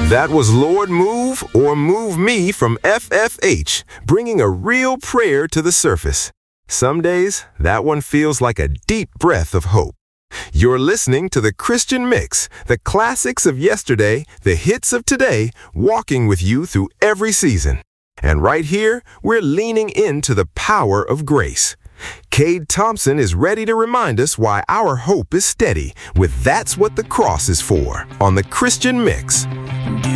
That was Lord Move or Move Me from FFH, bringing a real prayer to the surface. Some days, that one feels like a deep breath of hope. You're listening to The Christian Mix, the classics of yesterday, the hits of today, walking with you through every season. And right here, we're leaning into the power of grace. Cade Thompson is ready to remind us why our hope is steady with That's What the Cross is For on The Christian Mix.